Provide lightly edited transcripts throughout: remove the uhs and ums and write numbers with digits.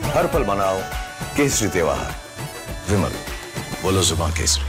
हर पल मनाओ केसरी त्योहार। विमल, बोलो जुबान Kesari.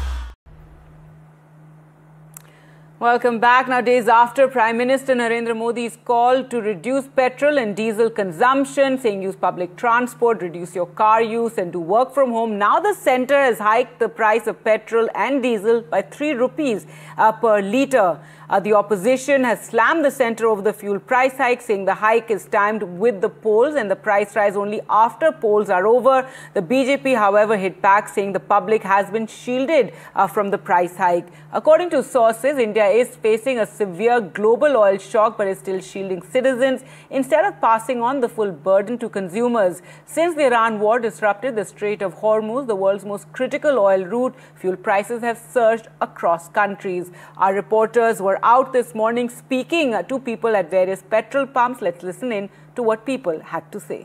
Welcome back. Now, days after Prime Minister Narendra Modi's call to reduce petrol and diesel consumption, saying use public transport, reduce your car use and do work from home, now the centre has hiked the price of petrol and diesel by 3 rupees per litre. The opposition has slammed the centre over the fuel price hike, saying the hike is timed with the polls and the price rise only after polls are over. The BJP, however, hit back, saying the public has been shielded from the price hike. According to sources, India is facing a severe global oil shock but is still shielding citizens instead of passing on the full burden to consumers. Since the Iran war disrupted the Strait of Hormuz, the world's most critical oil route, fuel prices have surged across countries. Our reporters were out this morning speaking to people at various petrol pumps. Let's listen in to what people had to say.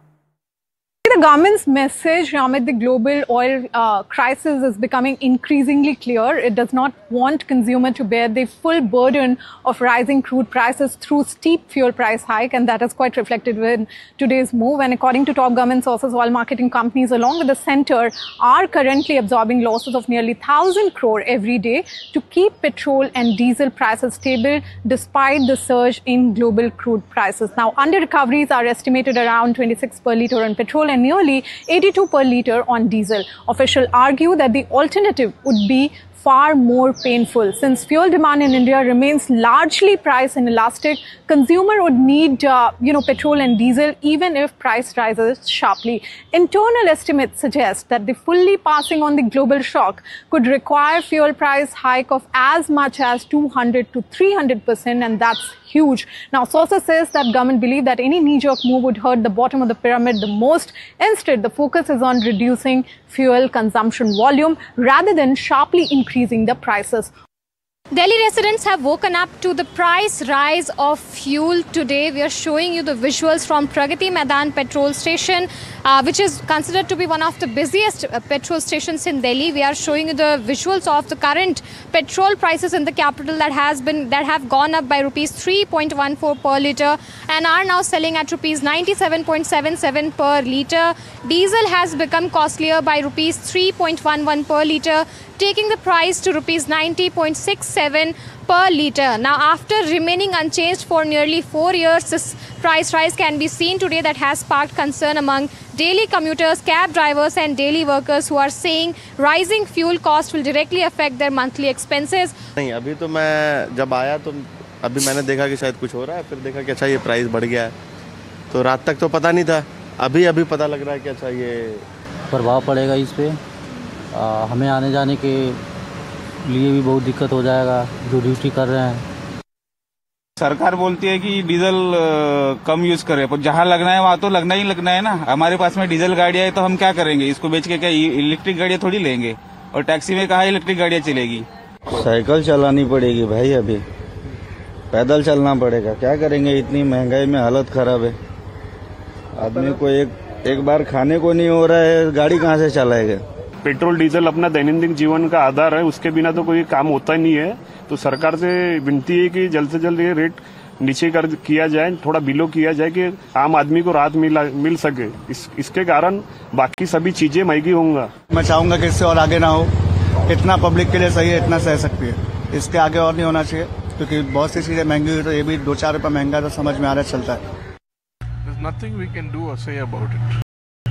The government's message amid the global oil crisis is becoming increasingly clear. It does not want consumer to bear the full burden of rising crude prices through steep fuel price hike, and that is quite reflected in today's move. And according to top government sources, oil marketing companies along with the centre are currently absorbing losses of nearly 1,000 crore every day to keep petrol and diesel prices stable despite the surge in global crude prices. Now, under recoveries are estimated around 26 per litre on petrol and nearly 82 per litre on diesel. Officials argue that the alternative would be far more painful. Since fuel demand in India remains largely price inelastic, consumer would need, petrol and diesel even if price rises sharply. Internal estimates suggest that the fully passing on the global shock could require fuel price hike of as much as 200 to 300%, and that's huge. Now, sources says that government believe that any knee-jerk move would hurt the bottom of the pyramid the most. Instead, the focus is on reducing fuel consumption volume rather than sharply increasing the prices. Delhi residents have woken up to the price rise of fuel today. We are showing you the visuals from Pragati Maidan petrol station, which is considered to be one of the busiest petrol stations in Delhi. We are showing you the visuals of the current petrol prices in the capital that have gone up by rupees 3.14 per litre and are now selling at rupees 97.77 per litre. Diesel has become costlier by rupees 3.11 per litre, taking the price to rupees 90.67 per litre. Now, after remaining unchanged for nearly 4 years, this price rise can be seen today that has sparked concern among daily commuters, cab drivers and daily workers who are saying rising fuel cost will directly affect their monthly expenses. नहीं, अभी तो मैं जब आया तो अभी मैंने देखा कि शायद कुछ हो रहा है, फिर देखा कि अच्छा ये प्राइस बढ़ गया है, तो रात तक तो पता नहीं था, अभी पता लग रहा है कि अच्छा ये प्रभाव पड़ेगा इस पे। हमें आने जाने के लिए भी बहुत दिक्कत हो जाएगा जो ड्यूटी कर रहे हैं। सरकार बोलती है कि डीजल कम यूज करें, पर जहाँ लगना है वहाँ तो लगना है ना। हमारे पास में डीजल गाड़ियाँ है तो हम क्या करेंगे, इसको बेच के क्या इलेक्ट्रिक गाड़ियाँ थोड़ी लेंगे, और टैक्सी में कहाँ इलेक्ट्रिक गाड़ियाँ चलेगी। साइकिल चलानी पड़ेगी भाई, अभी पैदल चलना पड़ेगा, क्या करेंगे, इतनी महंगाई में हालत खराब है। आदमी को एक बार खाने को नहीं हो रहा है, गाड़ी कहाँ से चलाएगा। पेट्रोल डीजल अपना दैनंदिन जीवन का आधार है, उसके बिना तो कोई काम होता ही नहीं है। तो सरकार से विनती है कि जल्द से जल्द ये रेट नीचे किया जाए, थोड़ा बिलो किया जाए कि आम आदमी को राहत मिल सके। इसके कारण बाकी सभी चीजें महंगी होंगी। मैं चाहूंगा कि इससे और आगे ना हो, इतना पब्लिक के लिए सही है, इतना सह सकती है, इसके आगे और नहीं होना चाहिए, क्योंकि बहुत सी चीजें महंगी हुई तो ये भी 2-4 रुपये महंगा तो समझ में आ रहा चलता है। There's nothing we can do or say about it.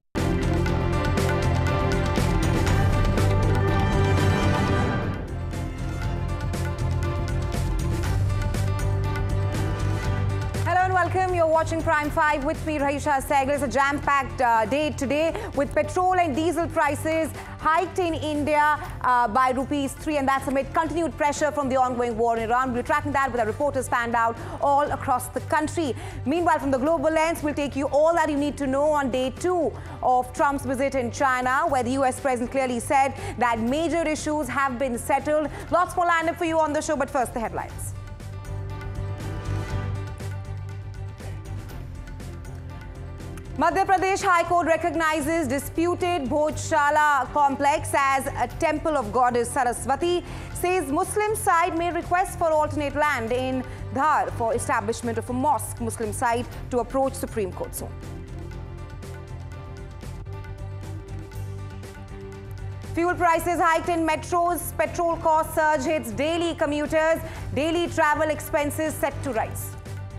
Welcome. You're watching Prime 5 with me, Rahisha Sehgal. It's a jam-packed day today with petrol and diesel prices hiked in India by rupees 3, and that's amid continued pressure from the ongoing war in Iran. We're tracking that with our reporters fanned out all across the country. Meanwhile, from the global lens, we'll take you all that you need to know on day 2 of Trump's visit in China, where the US president clearly said that major issues have been settled. Lots more lined up for you on the show, but first the headlines. Madhya Pradesh High Court recognizes disputed Bhojshala complex as a temple of goddess Saraswati, says Muslim side may request for alternate land in Dhar for establishment of a mosque. Muslim side to approach Supreme Court soon. Fuel prices hiked in metros, petrol cost surge hits daily commuters, daily travel expenses set to rise.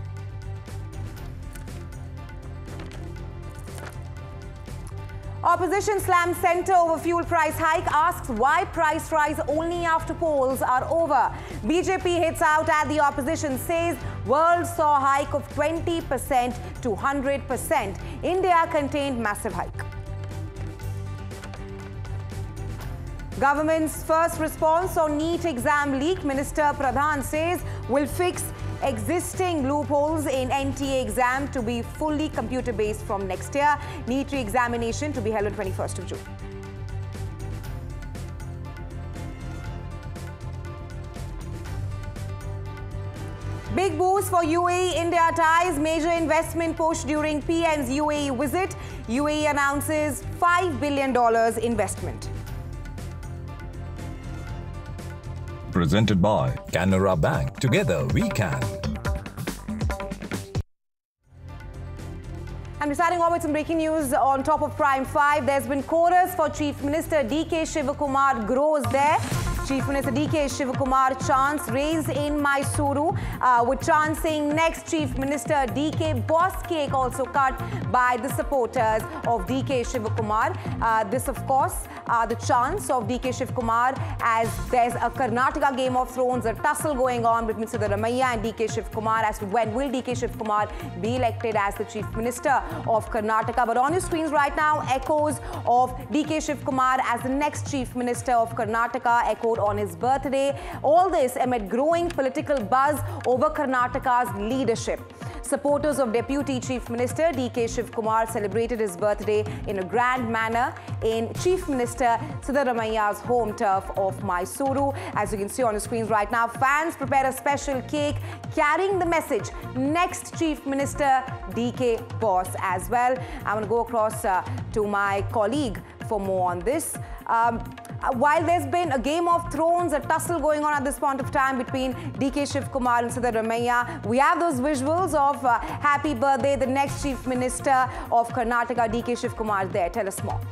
Opposition slams centre over fuel price hike, asks why price rise only after polls are over. BJP hits out at the opposition, says world saw hike of 20% to 100%. India contained massive hike. Government's first response on NEET exam leak, Minister Pradhan says will fix existing loopholes in NTA exam to be fully computer-based from next year. NEET re-examination to be held on 21st of June. Big boost for UAE-India ties. Major investment push during PM's UAE visit. UAE announces $5 billion investment. Presented by Canara Bank. Together we can. And we're starting off with some breaking news on top of Prime 5. There's been chorus for Chief Minister D.K. Shivakumar grows there. Chief Minister D.K. Shivakumar chants raised in Mysuru, with chants saying next Chief Minister D.K. boss cake also cut by the supporters of D.K. Shivakumar. This, of course, are the chants of D.K. Shivakumar as there's a Karnataka Game of Thrones, a tussle going on between Siddharamaiah and D.K. Shivakumar as to when will D.K. Shivakumar be elected as the Chief Minister of Karnataka. But on your screens right now, echoes of D.K. Shivakumar as the next Chief Minister of Karnataka, echoed on his birthday. All this amid growing political buzz over Karnataka's leadership. Supporters of Deputy Chief Minister D.K. Shivakumar celebrated his birthday in a grand manner in Chief Minister Siddharamaiah's home turf of Mysuru. As you can see on the screens right now, fans prepare a special cake carrying the message, next Chief Minister D.K. boss as well. I'm going to go across to my colleague for more on this. While there's been a Game of Thrones, a tussle going on at this point of time between D.K. Shivakumar and Siddharamaiah, we have those visuals of happy birthday, the next Chief Minister of Karnataka, D.K. Shivakumar there. Tell us more.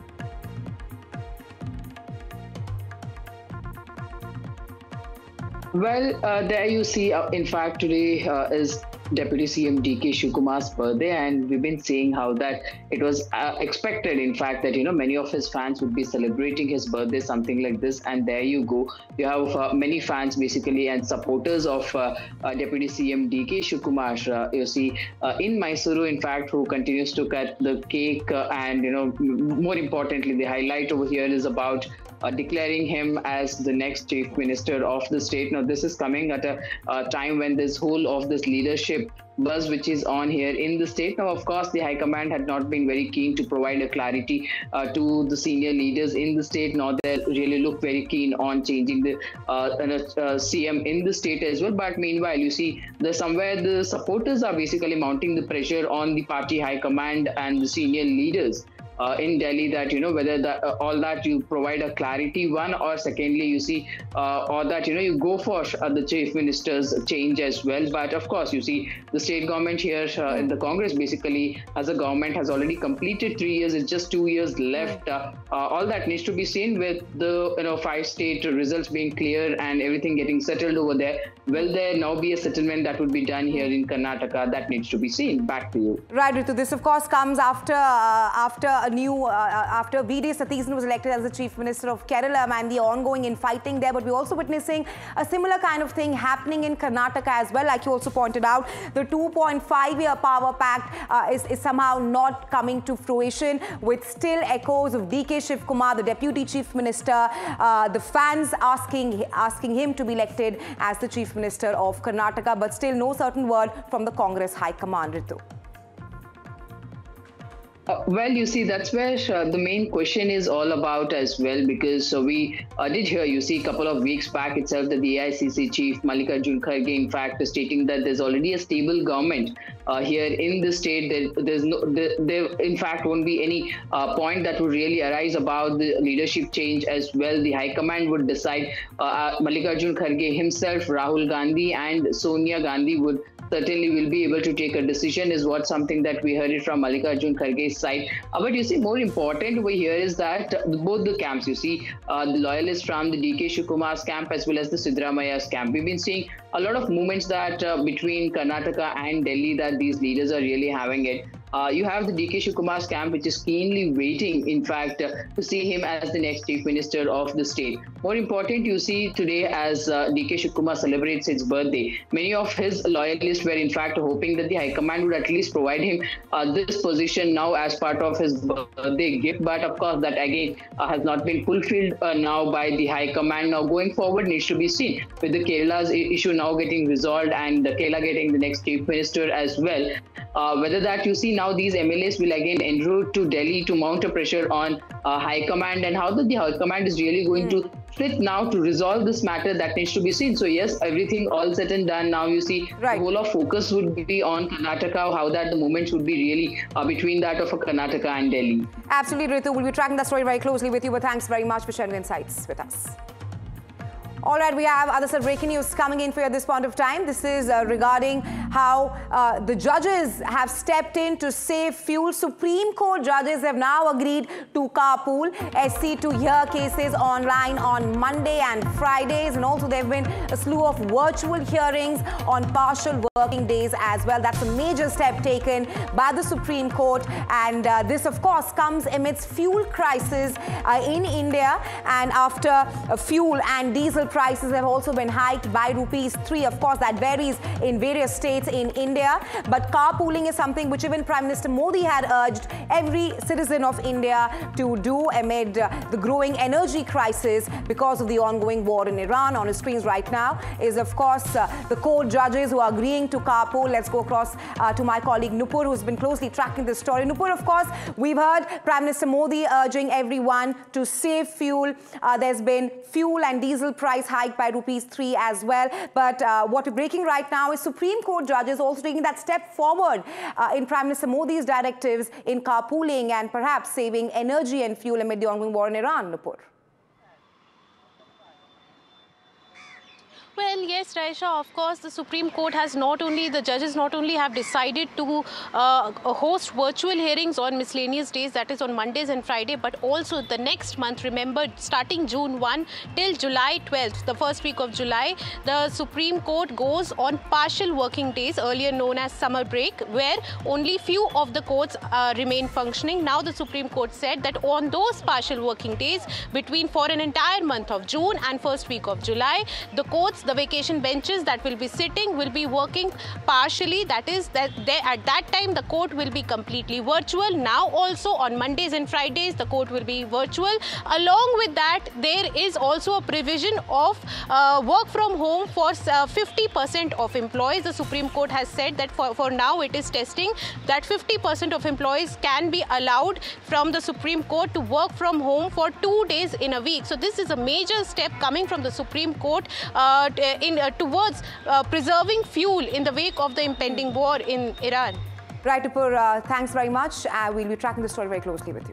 Well, there you see, in fact, today is Deputy CM D.K. Shivakumar's birthday, and we've been seeing how that it was expected, in fact, that, many of his fans would be celebrating his birthday, something like this. And there you go. You have many fans, basically, and supporters of Deputy CM D.K. Shivakumar, you see, in Mysuru, in fact, who continues to cut the cake. And, more importantly, the highlight over here is about declaring him as the next Chief Minister of the state. Now, this is coming at a time when this whole of this leadership buzz which is on here in the state. Now, of course, the High Command had not been very keen to provide a clarity to the senior leaders in the state, nor they really look very keen on changing the CM in the state as well. But meanwhile, you see, somewhere the supporters are basically mounting the pressure on the party High Command and the senior leaders in Delhi, that whether all that you provide a clarity, one, or secondly, you see, or that you go for the Chief Minister's change as well. But of course, you see, the state government here in the Congress, basically, as a government, has already completed 3 years. It's just 2 years left. All that needs to be seen with the 5 state results being clear and everything getting settled over there. Will there now be a settlement that would be done here in Karnataka? That needs to be seen. Back to you. Right, Ritu. This, of course, comes after V.D. Satheesan was elected as the Chief Minister of Kerala, and the ongoing infighting there. But we're also witnessing a similar kind of thing happening in Karnataka as well. Like you also pointed out, the 2.5-year power pact is somehow not coming to fruition, with still echoes of D.K. Shivakumar, the Deputy Chief Minister, the fans asking him to be elected as the Chief Minister of Karnataka, but still no certain word from the Congress High Command, Ritu. Well, you see, that's where the main question is all about as well, because we did hear, you see, a couple of weeks back itself, that the AICC chief Mallikarjun Kharge, in fact, stating that there's already a stable government here in the state. There in fact won't be any point that would really arise about the leadership change as well. The High Command would decide. Mallikarjun Kharge himself, Rahul Gandhi and Sonia Gandhi would certainly will be able to take a decision, is what something that we heard it from Mallikarjun Kharge's side. But you see, more important over here is that both the camps, you see, the loyalists from the DK Shivkumar's camp as well as the Siddaramaia's camp, we've been seeing a lot of movements that between Karnataka and Delhi that these leaders are really having it. You have the DK Shivkumar's camp, which is keenly waiting, in fact, to see him as the next chief minister of the state. More important, you see today as DK Shivkumar celebrates his birthday, many of his loyalists were in fact hoping that the High Command would at least provide him this position now as part of his birthday gift. But of course, that again has not been fulfilled now by the High Command. Now going forward needs to be seen, with the Kerala's issue now getting resolved and Kerala getting the next chief minister as well. Whether that, you see, now these MLAs will again en route to Delhi to mount a pressure on High Command, and how the High Command is really going to sit now to resolve this matter, that needs to be seen. So yes, everything all said and done, now you see the whole of focus would be on Karnataka, how that the movement should be really between that of Karnataka and Delhi. Absolutely, Ritu. We'll be tracking that story very closely with you, but thanks very much for sharing insights with us. All right, we have other breaking news coming in for you at this point of time. This is regarding how the judges have stepped in to save fuel. Supreme Court judges have now agreed to carpool SC to hear cases online on Monday and Fridays. And also there have been a slew of virtual hearings on partial working days as well. That's a major step taken by the Supreme Court. And this, of course, comes amidst fuel crisis in India. And after fuel and diesel prices have also been hiked by ₹3. Of course, that varies in various states in India. But carpooling is something which even Prime Minister Modi had urged every citizen of India to do amid the growing energy crisis because of the ongoing war in Iran. On his screens right now is, of course, the court judges who are agreeing to carpool. Let's go across to my colleague Nupur, who's been closely tracking this story. Nupur, of course, we've heard Prime Minister Modi urging everyone to save fuel. There's been fuel and diesel price hike by ₹3 as well. But what we're breaking right now is Supreme Court judges also taking that step forward in Prime Minister Modi's directives in carpooling and perhaps saving energy and fuel amid the ongoing war in Iran, Nupur. Well, yes, Raisha, of course, the Supreme Court has the judges not only have decided to host virtual hearings on miscellaneous days, that is on Mondays and Friday, but also the next month, remember, starting June 1 till July 12th, the first week of July, the Supreme Court goes on partial working days, earlier known as summer break, where only few of the courts remain functioning. Now the Supreme Court said that on those partial working days, for an entire month of June and first week of July, the courts, the vacation benches that will be sitting will be working partially. That is, at that time the court will be completely virtual. Now also on Mondays and Fridays the court will be virtual. Along with that, there is also a provision of work from home for 50% of employees. The Supreme Court has said that for now it is testing that 50% of employees can be allowed from the Supreme Court to work from home for 2 days in a week. So this is a major step coming from the Supreme Court towards preserving fuel in the wake of the impending war in Iran. Right, Nupur, thanks very much. We'll be tracking the story very closely with you.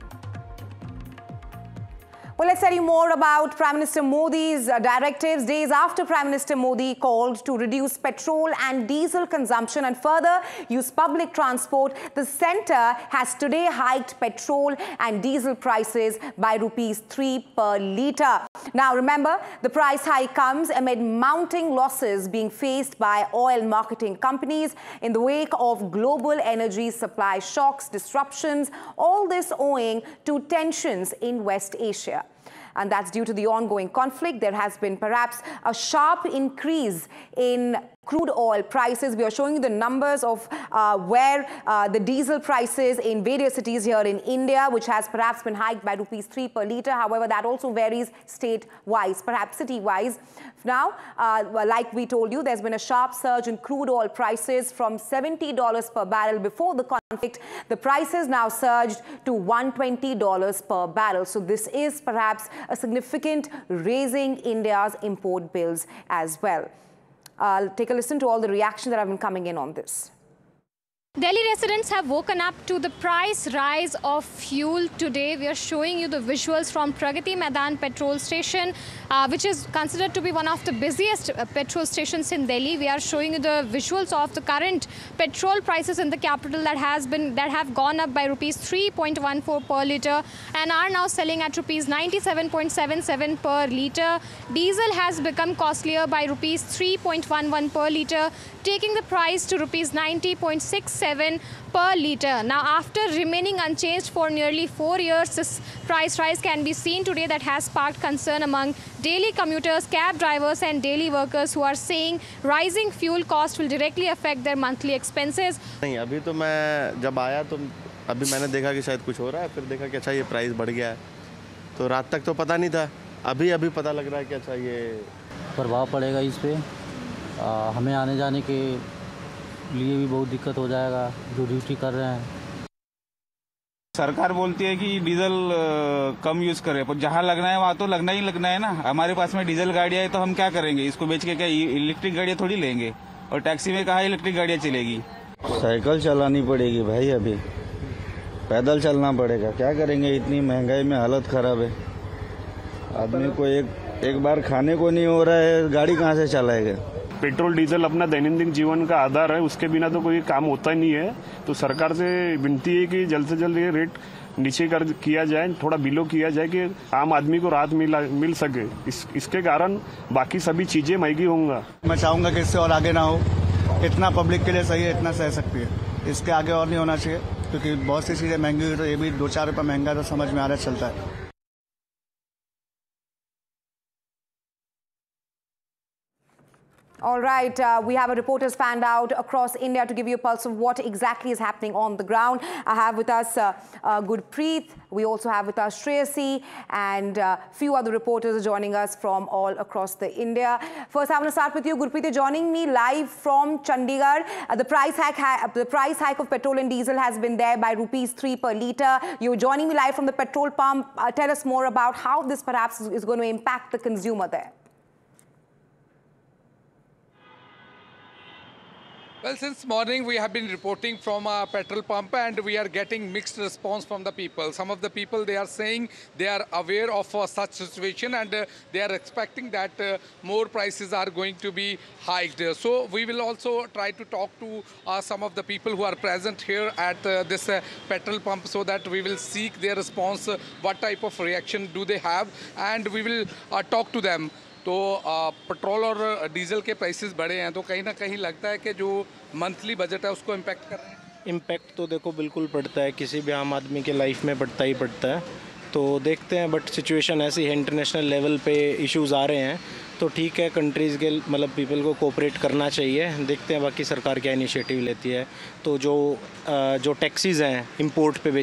Well, let's tell you more about Prime Minister Modi's directives days after Prime Minister Modi called to reduce petrol and diesel consumption and further use public transport. The centre has today hiked petrol and diesel prices by ₹3 per litre. Now, remember, the price hike comes amid mounting losses being faced by oil marketing companies in the wake of global energy supply shocks, disruptions, all this owing to tensions in West Asia. And that's due to the ongoing conflict. There has been perhaps a sharp increase in crude oil prices. We are showing you the numbers of where the diesel prices in various cities here in India, which has perhaps been hiked by ₹3 per litre. However, that also varies state-wise, perhaps city-wise. Now, like we told you, there's been a sharp surge in crude oil prices from $70 per barrel before the conflict. The prices now surged to $120 per barrel. So this is perhaps a significant raising India's import bills as well. Take a listen to all the reactions that have been coming in on this. Delhi residents have woken up to the price rise of fuel today. We are showing you the visuals from Pragati Maidan petrol station, which is considered to be one of the busiest petrol stations in Delhi. We are showing you the visuals of the current petrol prices in the capital that have gone up by rupees 3.14 per litre and are now selling at rupees 97.77 per litre. Diesel has become costlier by rupees 3.11 per litre, taking the price to rupees 90.67 per litre. Now, after remaining unchanged for nearly 4 years, this price rise can be seen today that has sparked concern among daily commuters, cab drivers and daily workers who are saying rising fuel cost will directly affect their monthly expenses. नहीं, अभी तो मैं जब आया तो अभी मैंने देखा कि शायद कुछ हो रहा है, फिर देखा कि अच्छा ये प्राइस बढ़ गया है, तो रात तक तो पता नहीं था, अभी पता लग रहा है कि अच्छा ये प्रभाव पड़ेगा इस पे। हमें आने जाने के लिए भी बहुत दिक्कत हो जाएगा, जो ड्यूटी कर रहे हैं। सरकार बोलती है कि डीजल कम यूज करें, पर जहाँ लगना है वहाँ तो लगना ही लगना है ना। हमारे पास में डीजल गाड़ियाँ है तो हम क्या करेंगे, इसको बेच के क्या इलेक्ट्रिक गाड़ियाँ थोड़ी लेंगे, और टैक्सी में कहाँ इलेक्ट्रिक गाड़ियाँ चलेगी। साइकिल चलानी पड़ेगी भाई, अभी पैदल चलना पड़ेगा, क्या करेंगे, इतनी महंगाई में हालत खराब है। आदमी को एक बार खाने को नहीं हो रहा है, गाड़ी कहाँ से चलाएगा। पेट्रोल डीजल अपना दैनंदिन जीवन का आधार है, उसके बिना तो कोई काम होता ही नहीं है। तो सरकार से विनती है कि जल्द से जल्द ये रेट नीचे किया जाए, थोड़ा बिलो किया जाए कि आम आदमी को राहत मिल सके। इसके कारण बाकी सभी चीजें महंगी होंगी। मैं चाहूँगा कि इससे और आगे ना हो, इतना पब्लिक के लिए सही है, इतना सह सकती है, इसके आगे और नहीं होना चाहिए, क्योंकि बहुत सी चीज़ें महंगी हुई तो ये भी 2-4 रुपये महंगा तो समझ में आ रहा चलता है। All right, we have a reporter's fanned out across India to give you a pulse of what exactly is happening on the ground. I have with us Gurpreet, we also have with us Shreyasi, and a few other reporters are joining us from all across the India. First, I want to start with you, Gurpreet. You're joining me live from Chandigarh. The price hike of petrol and diesel has been there by rupees 3 per litre. You're joining me live from the petrol pump. Tell us more about how this perhaps is going to impact the consumer there. Well, since morning we have been reporting from a petrol pump and we are getting mixed response from the people. Some of the people, they are saying they are aware of such situation and they are expecting that more prices are going to be hiked. So we will also try to talk to some of the people who are present here at this petrol pump so that we will seek their response, what type of reaction do they have, and we will talk to them. तो petrol और diesel के prices बढ़े हैं तो कहीं ना कहीं लगता है कि जो मंथली बजट है उसको इम्पैक्ट कर रहे हैं। इम्पैक्ट तो देखो बिल्कुल पड़ता है, किसी भी आम आदमी के लाइफ में पड़ता ही पड़ता है। तो देखते हैं, बट सिचुएशन ऐसी है, इंटरनेशनल लेवल पे इश्यूज़ आ रहे हैं, तो ठीक है, कंट्रीज़ के मतलब पीपल को कोऑपरेट करना चाहिए। देखते हैं बाकी सरकार क्या इनिशिएटिव लेती है। तो जो टैक्सीज़ हैं इंपोर्ट पे